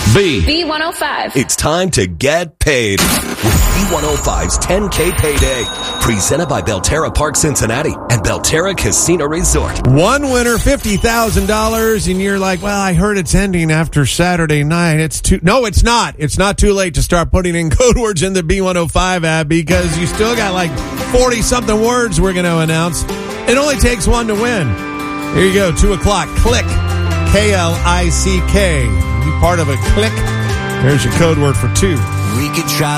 B105. It's time to get paid with B105's 10K Payday. Presented by Belterra Park Cincinnati and Belterra Casino Resort. One winner, $50,000, and you're like, well, I heard it's ending after Saturday night. No, it's not. It's not too late to start putting in code words in the B105 app because you still got like 40-something words we're going to announce. It only takes one to win. Here you go, 2 o'clock. Click. Klick. You part of a click? There's your code word for 2. We could try